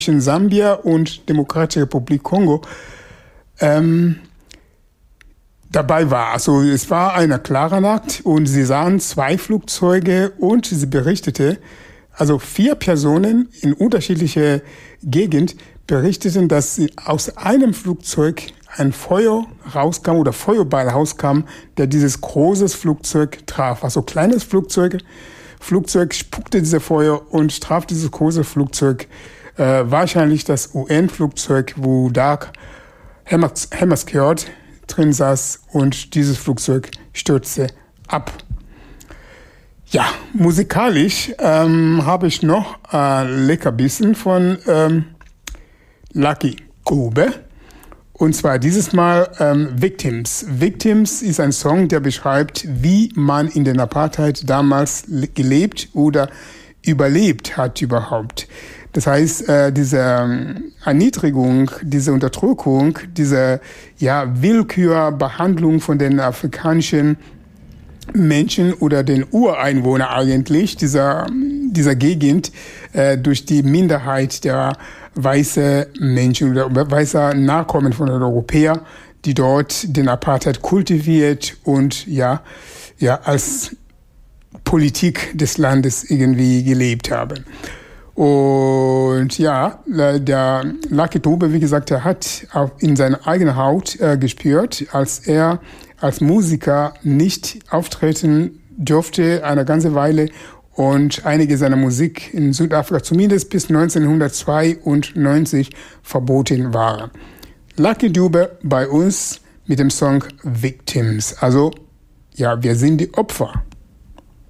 zwischen Sambia und Demokratische Republik Kongo dabei war. Also es war eine klare Nacht und sie sahen 2 Flugzeuge und sie berichtete, also 4 Personen in unterschiedlicher Gegend berichteten, dass sie aus einem Flugzeug ein Feuer rauskam oder Feuerball rauskam, der dieses große Flugzeug traf. Also kleines Flugzeug spuckte dieses Feuer und traf dieses große Flugzeug. Wahrscheinlich das UN-Flugzeug, wo Dag Hammarskjöld drin saß und dieses Flugzeug stürzte ab. Ja, musikalisch habe ich noch Leckerbissen von Lucky Dube. Und zwar dieses Mal Victims. Victims ist ein Song, der beschreibt, wie man in der Apartheid damals gelebt oder überlebt hat überhaupt. Das heißt, diese Erniedrigung, diese Unterdrückung, diese Willkürbehandlung von den afrikanischen Menschen oder den Ureinwohnern eigentlich dieser Gegend durch die Minderheit der weißen Menschen oder weißer Nachkommen von den Europäern, die dort den Apartheid kultiviert und als Politik des Landes irgendwie gelebt haben. Und der Lucky Dube, wie gesagt, er hat auch in seiner eigenen Haut gespürt, als er als Musiker nicht auftreten durfte eine ganze Weile und einige seiner Musik in Südafrika zumindest bis 1992 verboten waren. Lucky Dube bei uns mit dem Song Victims. Also, wir sind die Opfer.